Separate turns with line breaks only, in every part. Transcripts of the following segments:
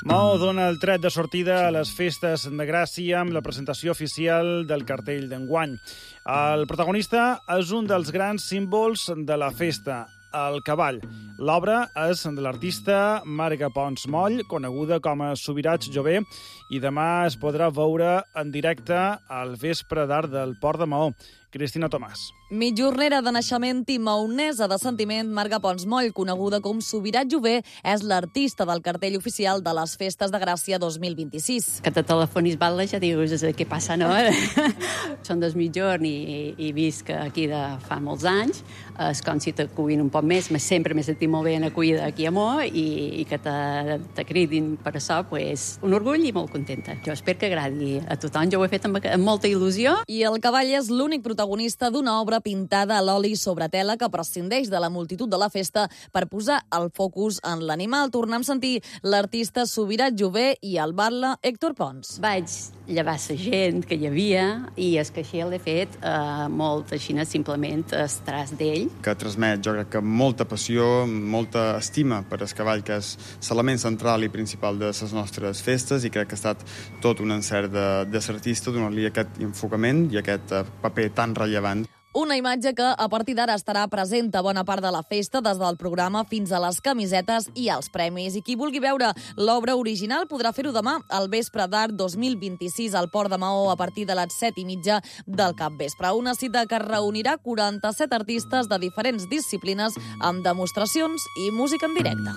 Maó dona el tret de sortida a les festes de Gràcia amb la presentació oficial del cartell d'enguany. El protagonista és un dels grans símbols de la festa, el cavall. L'obra és de l'artista Marga Pons Moll, coneguda com a Subirats Jové, i demà es podrà veure en directe al vespre d'art del Port de Maó. Cristina Tomàs.
Mitjornera de naixement i maonesa de sentiment, Marga Pons Moll, coneguda com Subirats Jové, és l'artista del cartell oficial de les Festes de Gràcia 2026.
Que te telefonis batle ja dius què passa, no? Són des mitjorn i visc aquí de fa molts anys. És com si t'acuïn un poc més, sempre m'he sentit molt ben acollida aquí a Mo i que te cridin per això, pues, un orgull i molt contenta. Jo espero que agradi a tothom, jo ho he fet amb molta il·lusió.
I el cavall és l'únic protagonista d'una obra pintada a l'oli sobre tela que prescindeix de la multitud de la festa per posar el focus en l'animal. Tornem a sentir l'artista Subirats Jové i el batle Héctor Pons.
Vaig llevar la gent que hi havia i és que així l'he fet molt així, simplement el traç d'ell.
Que transmet, jo crec que molta passió, molta estima per el cavall, que és l'element central i principal de les nostres festes, i crec que ha estat tot un encert de l'artista donar-li aquest enfocament i aquest paper tan rellevant.
Una imatge que a partir d'ara estarà present a bona part de la festa, des del programa fins a les camisetes i els premis. I qui vulgui veure l'obra original podrà fer-ho demà al Vespre d'Art 2026 al Port de Maó a partir de les 7:30 del capvespre. Una cita que reunirà 47 artistes de diferents disciplines amb demostracions i música en directe.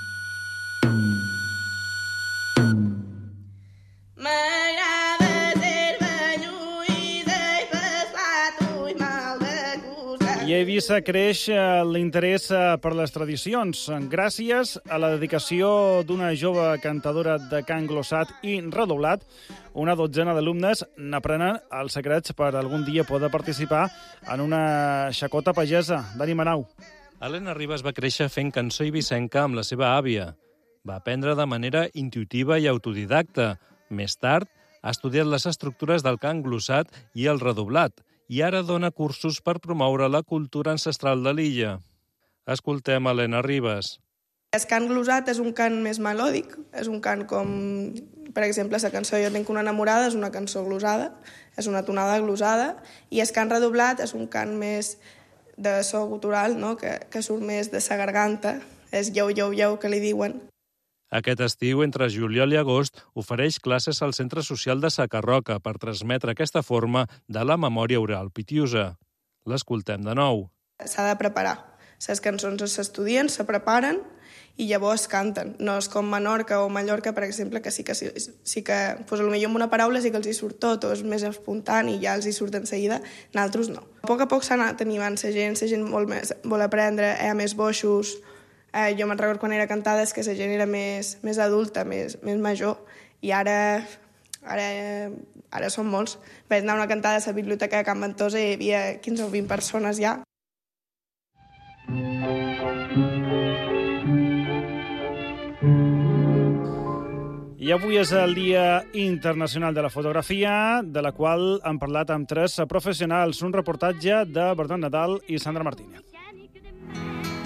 I a Eivissa creix l'interès per les tradicions, gràcies a la dedicació d'una jove cantadora de cant glossat i redoblat. Una dotzena d'alumnes n'aprenen els secrets per algun dia poder participar en una xacota pagesa. Dani Manau.
Helena Ribas va créixer fent cançó eivissenca amb la seva àvia. Va aprendre de manera intuïtiva i autodidacta. Més tard, ha estudiat les estructures del cant glossat i el redoblat, i ara dona cursos per promoure la cultura ancestral de l'illa. Escoltem Helena Ribas.
El cant glossat és un cant més melòdic, és un cant com, per exemple, la cançó Jo tinc una enamorada és una cançó glossada, és una tonada glossada, i el cant redoblat és un cant més de so gutural, no? que surt més de la garganta, és iau, iau, iau, que li diuen.
Aquest estiu, entre juliol i agost, ofereix classes al Centre Social de Sacarroca per transmetre aquesta forma de la memòria oral pitiusa. L'escoltem de nou.
S'ha de preparar. Les cançons s'estudien, se preparen i llavors canten. No és com Menorca o Mallorca, per exemple, que sí que pues, potser amb una paraula sí que els hi surt tot, o és més espontani i ja els hi surt en seguida, nosaltres no. A poc s'ha anat animant la gent vol aprendre, hi ha més boixos. Jo me'n recordo quan era cantada és que la gent era més adulta, més major, i ara són molts. Vaig anar a una cantada a la biblioteca de Can Ventosa i hi havia 15 o 20 persones ja.
I avui és el Dia Internacional de la Fotografia, de la qual han parlat amb tres professionals. Un reportatge de Bernat Nadal i Sandra Martínez.